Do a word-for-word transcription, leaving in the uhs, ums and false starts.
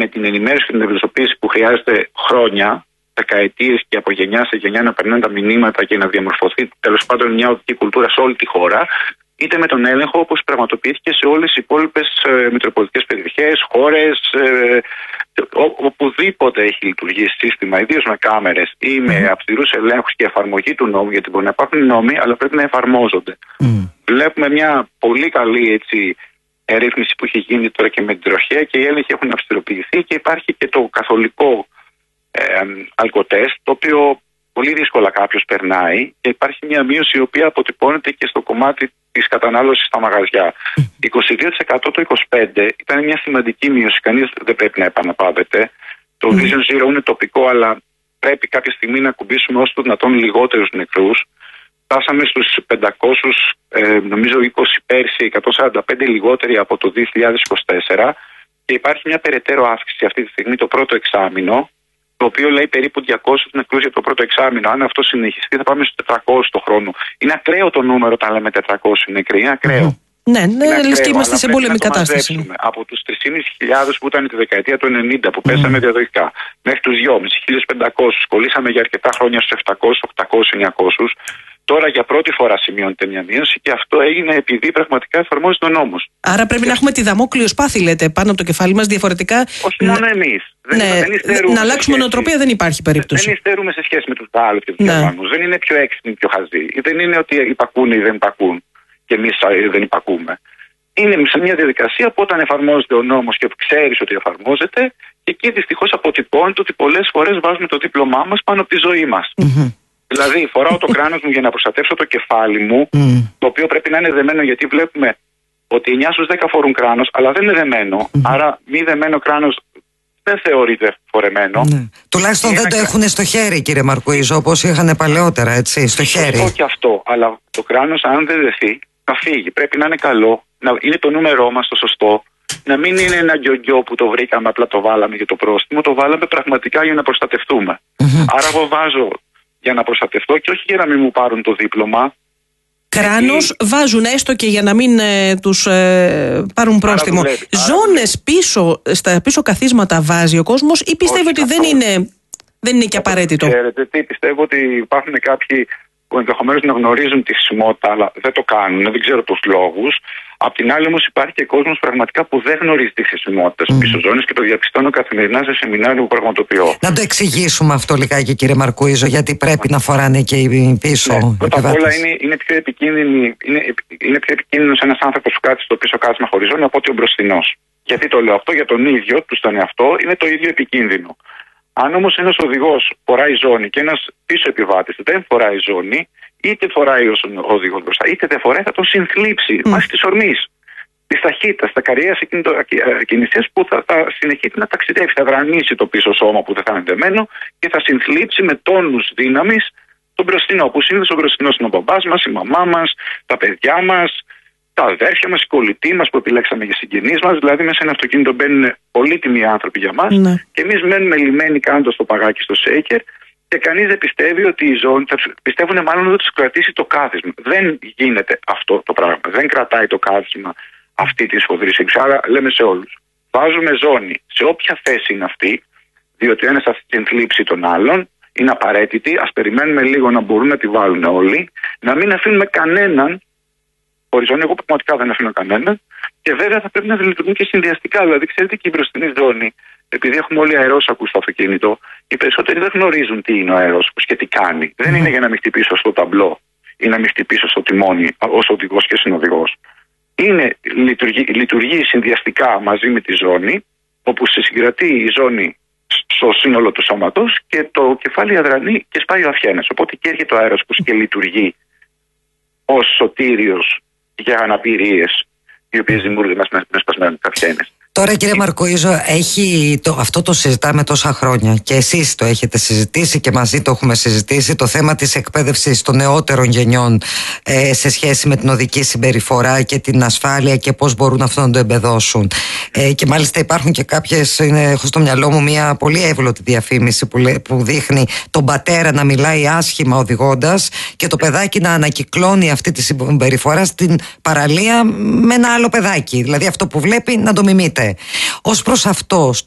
την ενημέρωση και την ευαισθητοποίηση που χρειάζεται χρόνια, δεκαετίες και από γενιά σε γενιά να περνάνε τα μηνύματα και να διαμορφωθεί τέλος πάντων μια οδική κουλτούρα σε όλη τη χώρα, είτε με τον έλεγχο όπως πραγματοποιήθηκε σε όλες οι υπόλοιπες ε, μητροπολιτικές περιοχές, χώρες, ε, οπουδήποτε έχει λειτουργήσει σύστημα, ιδίως με κάμερες ή με mm. αυστηρούς ελέγχους και εφαρμογή του νόμου, γιατί μπορεί να υπάρχουν νόμοι, αλλά πρέπει να εφαρμόζονται. Mm. Βλέπουμε μια πολύ καλή έτσι, ρύθμιση που έχει γίνει τώρα και με την τροχέα και οι έλεγχοι έχουν αυστηροποιηθεί και υπάρχει και το καθολικό ε, αλκοτέστ, το οποίο πολύ δύσκολα κάποιος περνάει και υπάρχει μια μείωση η οποία αποτυπώνεται και στο κομμάτι της κατανάλωσης στα μαγαζιά. είκοσι δύο τοις εκατό το είκοσι πέντε ήταν μια σημαντική μείωση, κανείς δεν πρέπει να επαναπάβεται. Το Vision Zero είναι τοπικό, αλλά πρέπει κάποια στιγμή να κουμπίσουμε όσο το δυνατόν λιγότερους νεκρούς. Φτάσαμε στους πεντακόσιους, ε, νομίζω είκοσι πέρσι, εκατόν σαράντα πέντε λιγότεροι από το δύο χιλιάδες είκοσι τέσσερα και υπάρχει μια περαιτέρω αύξηση αυτή τη στιγμή το πρώτο εξάμηνο, το οποίο λέει περίπου διακόσιους νεκρούς για το πρώτο εξάμηνο. Αν αυτό συνεχιστεί θα πάμε στους τετρακόσιους το χρόνο. Είναι ακραίο το νούμερο όταν λέμε τετρακόσιους νεκροί, είναι ακραίο. Mm-hmm. Ναι, ναι, λες και είμαστε σε πόλεμη κατάσταση. Από τους τρεις χιλιάδες πεντακόσιους που ήταν τη δεκαετία του ενενήντα που πέσαμε mm. διαδοχικά μέχρι τους δυόμισι χιλιάδες πεντακόσιους, κολλήσαμε για αρκετά χρόνια στους επτακόσιους, οκτακόσιους, εννιακόσιους. Τώρα για πρώτη φορά σημειώνεται μια μείωση και αυτό έγινε επειδή πραγματικά εφαρμόζεται ο νόμος. Άρα πρέπει και... να έχουμε τη δαμόκλειο σπάθη, λέτε, πάνω από το κεφάλι μας διαφορετικά. Όχι μόνο εμείς. Ναι, δεν να αλλάξουμε νοοτροπία δεν υπάρχει περίπτωση. Δεν υστερούμε σε σχέση με τους άλλους και τους Γερμανούς. Δεν είναι πιο έξυπνοι, πιο χαζοί. Δεν είναι ότι υπακούν ή δεν υπακούν και εμείς δεν υπακούμε. Είναι σε μια διαδικασία που όταν εφαρμόζεται ο νόμος και ξέρεις ότι εφαρμόζεται, και εκεί δυστυχώς αποτυπώνεται ότι πολλές φορές βάζουμε το δίπλωμά μας πάνω από τη ζωή μας. Mm-hmm. Δηλαδή, φοράω το κράνος μου για να προστατεύσω το κεφάλι μου, mm. το οποίο πρέπει να είναι δεμένο, γιατί βλέπουμε ότι εννιά στους δέκα φορούν κράνος, αλλά δεν είναι δεμένο. Mm. Άρα, μη δεμένο κράνος δεν θεωρείται φορεμένο. Ναι. Τουλάχιστον δεν το κρα... έχουν στο χέρι, κύριε Μαρκουίζο, όπως είχαν παλαιότερα, έτσι, στο χέρι. Όχι αυτό, αλλά το κράνος, αν δεν δεθεί, θα φύγει. Πρέπει να είναι καλό, να είναι το νούμερό μας το σωστό. Να μην είναι ένα γκιογκιό που το βρήκαμε, απλά το βάλαμε για το πρόστιμο, το βάλαμε πραγματικά για να προστατευτούμε. Mm-hmm. Άρα, εγώ βάζω για να προστατευτώ και όχι για να μην μου πάρουν το δίπλωμα. Κράνος γιατί... βάζουν έστω και για να μην ε, τους ε, πάρουν πρόστιμο. Ζώνες πίσω, στα πίσω καθίσματα βάζει ο κόσμος ή πιστεύει ότι δεν είναι, δεν είναι και απαραίτητο? Ξέρετε τι, πιστεύω ότι υπάρχουν κάποιοι που ενδεχομένως να γνωρίζουν τη χρησιμότητα, αλλά δεν το κάνουν, δεν ξέρω τους λόγους. Απ' την άλλη όμως υπάρχει και κόσμος πραγματικά που δεν γνωρίζει τη χρησιμότητα στις mm. πίσω ζώνες και το διαπιστώνω καθημερινά σε σεμινάριο που πραγματοποιώ. Να το εξηγήσουμε αυτό λιγάκι, κύριε Μαρκουίζο, γιατί πρέπει να φοράνε και οι πίσω. Ναι, πρώτα απ' όλα είναι, είναι πιο επικίνδυνη, είναι, είναι πιο επικίνδυνος ένας άνθρωπος που κάθεται στο πίσω κάθισμα χωρίς ζώνη από ότι ο μπροστινός. Γιατί το λέω αυτό? Για τον ίδιο, του τον εαυτό, είναι το ίδιο επικίνδυνο. Αν όμως ένας οδηγός φοράει ζώνη και ένας πίσω επιβάτης δεν φοράει ζώνη, είτε φοράει ο οδηγός μπροστά, είτε δεν φοράει, θα τον συνθλίψει mm. βάσει της ορμής, της ταχύτητας, τα καριέρας κινησίας που θα, θα συνεχίσει να ταξιδεύει. Θα δρανήσει το πίσω σώμα που δεν θα είναι δεμένο και θα συνθλίψει με τόνους δύναμης τον μπροστινό. Που συνήθως ο μπροστινός είναι ο μπαμπάς μας, η μαμά μας, τα παιδιά μας, τα αδέρφια μας, οι κολλητοί μας που επιλέξαμε για συγγενείς μας. Δηλαδή, μέσα σε ένα αυτοκίνητο μπαίνουν πολύτιμοι άνθρωποι για μας mm. και εμείς μένουμε λιμένοι κάνοντας το παγάκι στο σέικερ. Και κανείς δεν πιστεύει ότι η ζώνη, θα πιστεύουν μάλλον ότι θα κρατήσει το κάθισμα. Δεν γίνεται αυτό το πράγμα. Δεν κρατάει το κάθισμα αυτή τη σφοδρή σύγκρουση. Άρα λέμε σε όλους, βάζουμε ζώνη σε όποια θέση είναι αυτή, διότι ο ένας θα συνθλίψει τον άλλον, είναι απαραίτητη. Ας περιμένουμε λίγο να μπορούν να τη βάλουν όλοι, να μην αφήνουμε κανέναν χωρίς ζώνη. Εγώ πραγματικά δεν αφήνω κανέναν. Και βέβαια θα πρέπει να λειτουργούν και συνδυαστικά. Δηλαδή, ξέρετε, και η μπροστινή ζώνη, επειδή έχουμε όλοι αερόσακους στο αυτοκίνητο, οι περισσότεροι δεν γνωρίζουν τι είναι ο αερόσακος και τι κάνει. Mm. Δεν είναι για να μην χτυπήσω στο ταμπλό ή να μην χτυπήσω στο τιμόνι ως οδηγός και συνοδηγός. Είναι, λειτουργεί, λειτουργεί συνδυαστικά μαζί με τη ζώνη, όπου σε συγκρατεί η ζώνη στο σύνολο του σώματος και το κεφάλι αδρανεί και σπάει ο αυχένας. Οπότε και έρχεται ο αερόσακος και λειτουργεί ως σωτήριος για αναπηρίες, οι οποίες δημιουργούν με σπασμένους αυχένες. Τώρα, κύριε Μαρκουίζο, έχει το, αυτό το συζητάμε τόσα χρόνια και εσείς το έχετε συζητήσει και μαζί το έχουμε συζητήσει, το θέμα της εκπαίδευσης των νεότερων γενιών ε, σε σχέση με την οδική συμπεριφορά και την ασφάλεια και πώς μπορούν αυτό να το εμπεδώσουν. Ε, και μάλιστα υπάρχουν και κάποιες, είναι, έχω στο μυαλό μου μια πολύ εύλωτη διαφήμιση που, λέ, που δείχνει τον πατέρα να μιλάει άσχημα οδηγώντας και το παιδάκι να ανακυκλώνει αυτή τη συμπεριφορά στην παραλία με ένα άλλο παιδάκι. Δηλαδή αυτό που βλέπει να το μιμείται. Ως προς αυτό,